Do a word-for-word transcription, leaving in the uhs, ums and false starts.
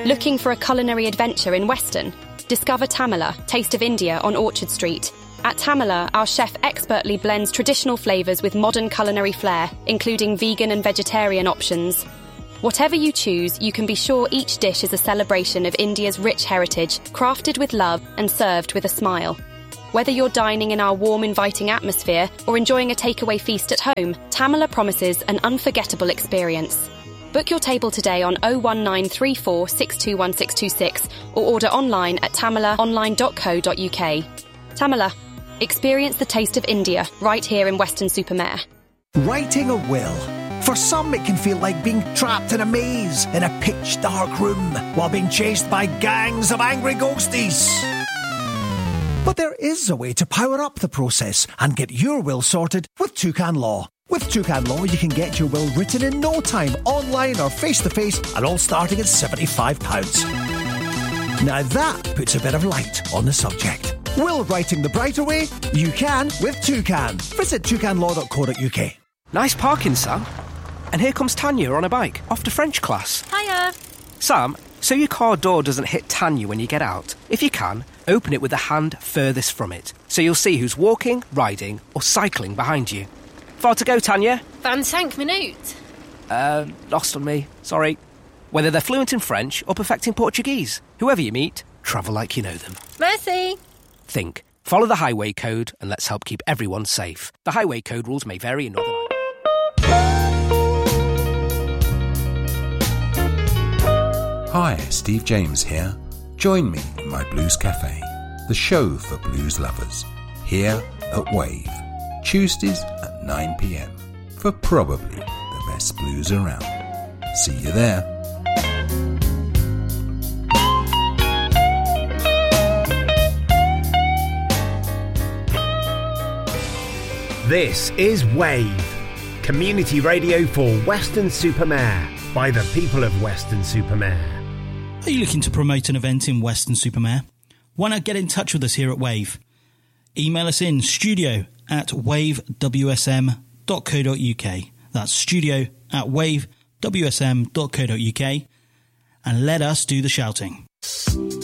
Looking for a culinary adventure in Weston? Discover Tamala, Taste of India on Orchard Street. At Tamala, our chef expertly blends traditional flavours with modern culinary flair, including vegan and vegetarian options. Whatever you choose, you can be sure each dish is a celebration of India's rich heritage, crafted with love and served with a smile. Whether you're dining in our warm, inviting atmosphere or enjoying a takeaway feast at home, Tamala promises an unforgettable experience. Book your table today on oh one nine three four six two one six two six or order online at tamala online dot co dot uk. Tamala, experience the taste of India right here in Weston-super-Mare. Writing a will. For some, it can feel like being trapped in a maze in a pitch-dark room while being chased by gangs of angry ghosties. But there is a way to power up the process and get your will sorted with Toucan Law. With Toucan Law, you can get your will written in no time, online or face-to-face, and all starting at seventy-five pounds. Now that puts a bit of light on the subject. Will writing the brighter way? You can with Toucan. Visit toucan law dot co dot uk. Nice parking, Sam. And here comes Tanya on a bike, off to French class. Hiya. Sam, so your car door doesn't hit Tanya when you get out. If you can, open it with the hand furthest from it, so you'll see who's walking, riding, or cycling behind you. Far to go, Tanya? vingt-cinq minutes. Uh, lost on me. Sorry. Whether they're fluent in French or perfecting Portuguese, whoever you meet, travel like you know them. Merci. Think. Follow the highway code and let's help keep everyone safe. The highway code rules may vary in Northern Ireland. Hi, Steve James here. Join me in my Blues Cafe, the show for blues lovers, here at Wave, Tuesdays at nine p m, for probably the best blues around. See you there. This is Wave, community radio for Weston-super-Mare, by the people of Weston-super-Mare. Are you looking to promote an event in Weston-super-Mare? Why not get in touch with us here at Wave? Email us in studio at wave w s m dot co dot uk. That's studio at wave w s m dot co dot uk, and let us do the shouting.